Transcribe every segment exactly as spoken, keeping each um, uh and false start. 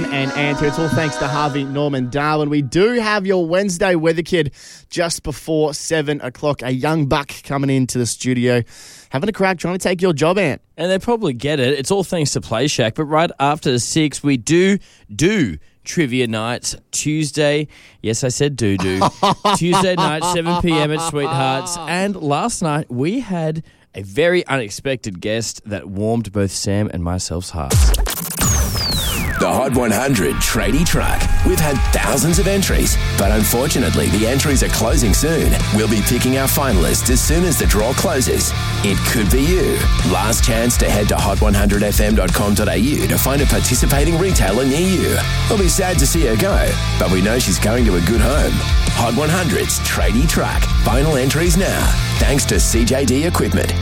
and Anta. It's all thanks to Harvey Norman Darwin. We do have your Wednesday weather kid just before seven o'clock. A young buck coming into the studio, having a crack, trying to take your job, Ant. And they probably get it. It's all thanks to Play Shack. But right after the six, we do do trivia nights Tuesday. Yes, I said do do. Tuesday night, seven p.m. at Sweethearts. And last night we had a very unexpected guest that warmed both Sam and myself's hearts. The Hot one hundred Tradie Truck. We've had thousands of entries, but unfortunately the entries are closing soon. We'll be picking our finalists as soon as the draw closes. It could be you. Last chance to head to hot one hundred f m dot com dot a u to find a participating retailer near you. We'll be sad to see her go, but we know she's going to a good home. Hot one hundred's Tradie Truck. Final entries now, thanks to C J D Equipment.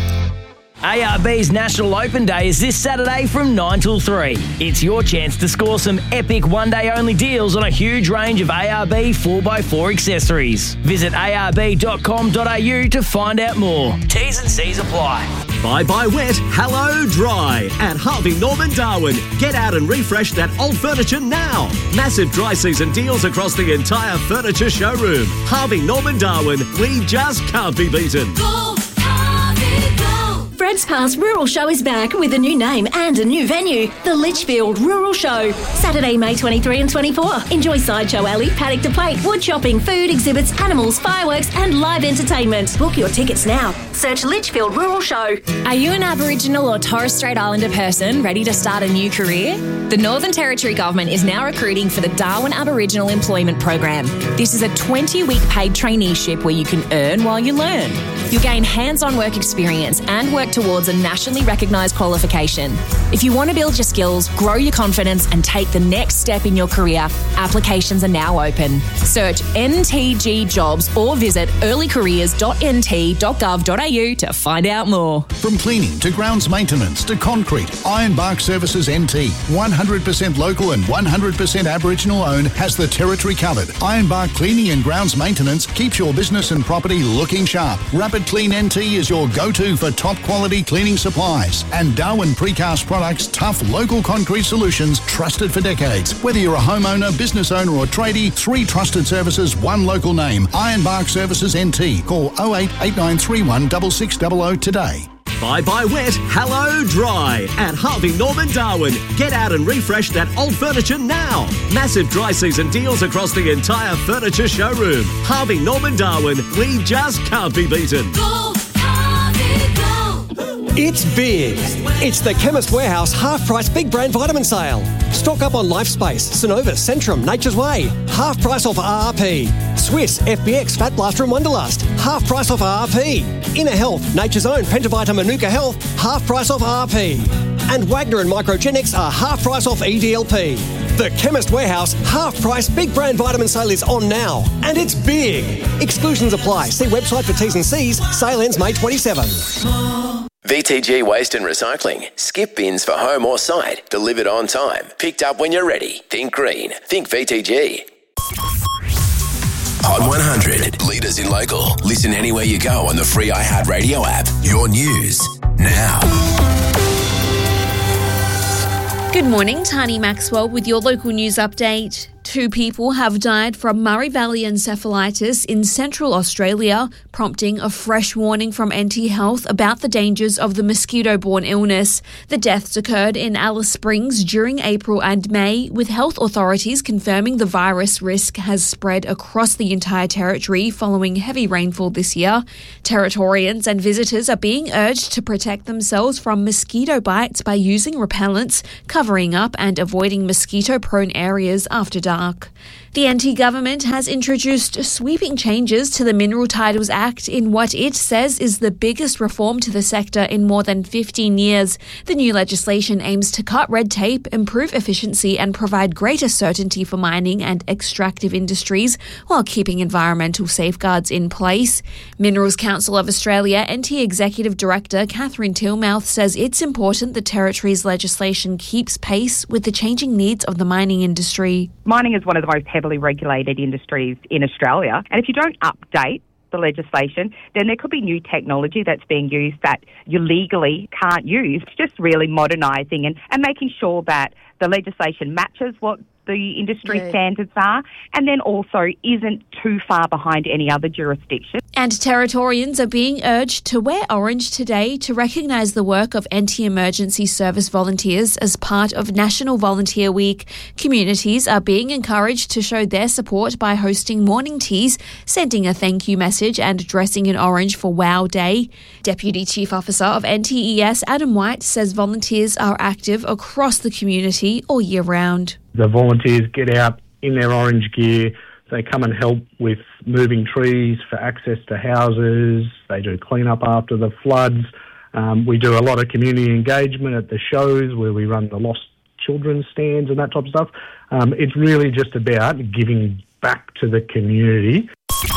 A R B's National Open Day is this Saturday from nine till three. It's your chance to score some epic one-day-only deals on a huge range of A R B four by four accessories. Visit a r b dot com dot a u to find out more. T's and C's apply. Bye-bye wet, hello dry at Harvey Norman Darwin. Get out and refresh that old furniture now. Massive dry season deals across the entire furniture showroom. Harvey Norman Darwin, we just can't be beaten. Go, Harvey, go. Fred's Pass Rural Show is back with a new name and a new venue, the Litchfield Rural Show. Saturday, May twenty-third and twenty-fourth. Enjoy Sideshow Alley, Paddock to Plate, wood shopping, food, exhibits, animals, fireworks and live entertainment. Book your tickets now. Search Litchfield Rural Show. Are you an Aboriginal or Torres Strait Islander person ready to start a new career? The Northern Territory Government is now recruiting for the Darwin Aboriginal Employment Program. This is a twenty-week paid traineeship where you can earn while you learn. You'll gain hands-on work experience and work towards a nationally recognised qualification. If you want to build your skills, grow your confidence and take the next step in your career, applications are now open. Search N T G Jobs or visit early careers dot n t dot gov dot a u to find out more. From cleaning to grounds maintenance to concrete, Ironbark Services N T, one hundred percent local and one hundred percent Aboriginal owned, has the territory covered. Ironbark Cleaning and Grounds Maintenance keeps your business and property looking sharp. Rapid Clean N T is your go-to for top quality cleaning supplies. And Darwin Precast Products, tough local concrete solutions trusted for decades. Whether you're a homeowner, business owner or tradie, three trusted services, one local name. Ironbark Services N T. Call oh eight eight nine three one six six zero zero today. Bye-bye wet, hello dry at Harvey Norman Darwin. Get out and refresh that old furniture now. Massive dry season deals across the entire furniture showroom. Harvey Norman Darwin, we just can't be beaten. Go, Harvey, go. It's big. It's the Chemist Warehouse half-price big brand vitamin sale. Stock up on Lifespace, Synovus, Centrum, Nature's Way. Half price off R R P. Swiss, F B X, Fat Blaster and Wonderlust. Half price off R R P. Inner Health, Nature's Own, Pentavita Manuka Health. Half price off R R P. And Wagner and Microgenics are half price off E D L P. The Chemist Warehouse half-price big brand vitamin sale is on now. And it's big. Exclusions apply. See website for T's and C's. Sale ends May twenty-seventh. V T G Waste and Recycling. Skip bins for home or site. Delivered on time. Picked up when you're ready. Think green. Think V T G. Hot one hundred. Leaders in local. Listen anywhere you go on the free iHeartRadio app. Your news now. Good morning, Tani Maxwell with your local news update. Two people have died from Murray Valley encephalitis in Central Australia, prompting a fresh warning from N T Health about the dangers of the mosquito-borne illness. The deaths occurred in Alice Springs during April and May, with health authorities confirming the virus risk has spread across the entire territory following heavy rainfall this year. Territorians and visitors are being urged to protect themselves from mosquito bites by using repellents, covering up and avoiding mosquito-prone areas after dark. The N T government has introduced sweeping changes to the Mineral Titles Act in what it says is the biggest reform to the sector in more than fifteen years. The new legislation aims to cut red tape, improve efficiency and provide greater certainty for mining and extractive industries while keeping environmental safeguards in place. Minerals Council of Australia N T Executive Director Catherine Tilmouth says it's important the Territory's legislation keeps pace with the changing needs of the mining industry. Mining is one of the most heavily regulated industries in Australia, and if you don't update the legislation, then there could be new technology that's being used that you legally can't use. It's just really modernising and, and making sure that the legislation matches what the industry Yeah. standards are, and then also isn't too far behind any other jurisdiction. And Territorians are being urged to wear orange today to recognise the work of anti-emergency service volunteers as part of National Volunteer Week. Communities are being encouraged to show their support by hosting morning teas, sending a thank you message and dressing in orange for Wow Day. Deputy Chief Officer of N T E S, Adam White, says volunteers are active across the community all year round. The volunteers get out in their orange gear. They come and help with moving trees for access to houses. They do clean up after the floods. Um, we do a lot of community engagement at the shows where we run the lost children stands and that type of stuff. Um, it's really just about giving back to the community.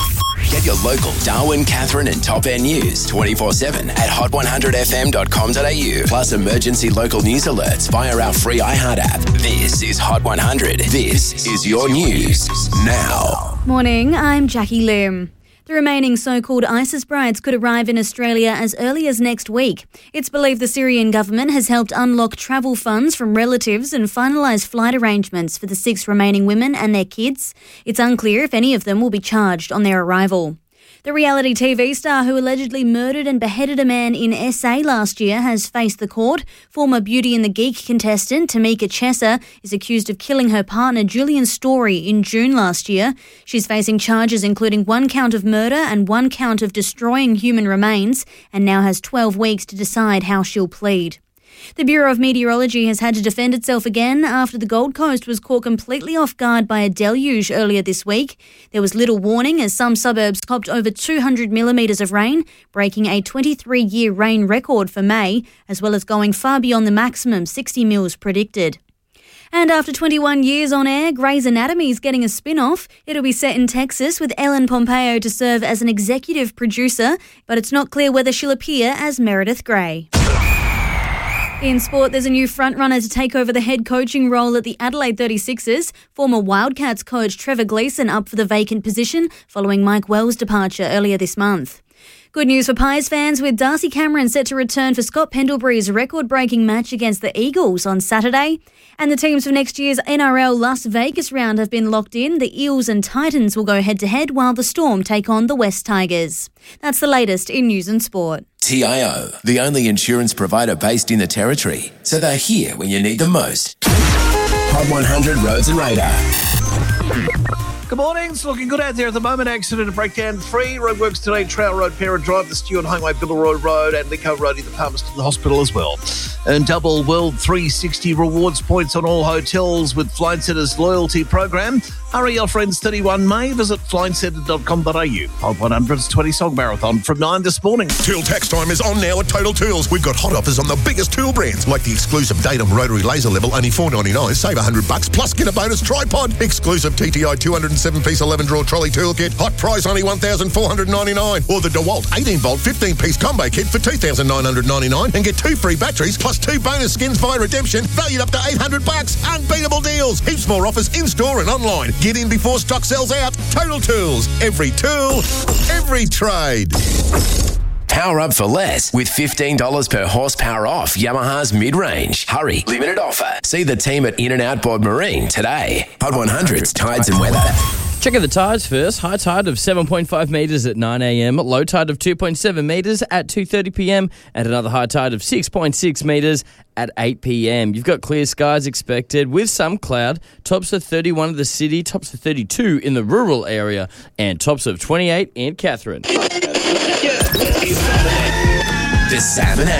Get your local Darwin, Catherine and Top End news twenty-four seven at hot one hundred f m dot com dot a u. Plus emergency local news alerts via our free iHeart app. This is Hot one hundred. This is your news now. Morning, I'm Jackie Lim. The remaining so-called ISIS brides could arrive in Australia as early as next week. It's believed the Syrian government has helped unlock travel funds from relatives and finalise flight arrangements for the six remaining women and their kids. It's unclear if any of them will be charged on their arrival. The reality T V star who allegedly murdered and beheaded a man in S A last year has faced the court. Former Beauty and the Geek contestant Tamika Chesser is accused of killing her partner Julian Story in June last year. She's facing charges including one count of murder and one count of destroying human remains, and now has twelve weeks to decide how she'll plead. The Bureau of Meteorology has had to defend itself again after the Gold Coast was caught completely off guard by a deluge earlier this week. There was little warning as some suburbs copped over two hundred millimetres of rain, breaking a twenty-three year rain record for May, as well as going far beyond the maximum sixty mils predicted. And after twenty-one years on air, Grey's Anatomy is getting a spin-off. It'll be set in Texas with Ellen Pompeo to serve as an executive producer, but it's not clear whether she'll appear as Meredith Grey. In sport, there's a new frontrunner to take over the head coaching role at the Adelaide thirty-sixers. Former Wildcats coach Trevor Gleeson up for the vacant position following Mike Wells' departure earlier this month. Good news for Pies fans, with Darcy Cameron set to return for Scott Pendlebury's record-breaking match against the Eagles on Saturday. And the teams for next year's N R L Las Vegas round have been locked in. The Eels and Titans will go head-to-head while the Storm take on the West Tigers. That's the latest in news and sport. T I O, the only insurance provider based in the Territory, so they're here when you need them most. Hot one hundred Roads and Radar. Good morning. It's looking good out there at the moment. Accident and breakdown free. Roadworks today, Trail Road, Parent Drive, the Stewart Highway, Billeroy Road, and Lico Road in the Palmerston Hospital as well. And double World three sixty rewards points on all hotels with Flight Centre's loyalty program. Hurry off friends thirty-one May. Visit flight centre dot com dot a u. Hot one hundred's twenty song marathon from nine this morning. Tool tax time is on now at Total Tools. We've got hot offers on the biggest tool brands, like the exclusive Datum rotary laser level, only four ninety-nine. Save one hundred bucks, plus get a bonus tripod. Exclusive T T I two hundred seven piece eleven drawer trolley toolkit. Hot price only one thousand four hundred ninety-nine. Or the DeWalt eighteen volt fifteen piece combo kit for two thousand nine hundred ninety-nine and get two free batteries plus two bonus skins via redemption, valued up to eight hundred bucks. Unbeatable deals. Heaps more offers in store and online. Get in before stock sells out. Total Tools. Every tool, every trade. Power up for less with fifteen dollars per horsepower off Yamaha's mid-range. Hurry, limited offer. See the team at In and Outboard Marine today. Hot one hundred's Tides and Weather. Check out the tides first. High tide of seven point five metres at nine a m, low tide of two point seven metres at two thirty p m, and another high tide of six point six metres at eight p m. You've got clear skies expected with some cloud. Tops of thirty-one in the city, tops of thirty-two in the rural area, and tops of twenty-eight in Catherine. The Sam and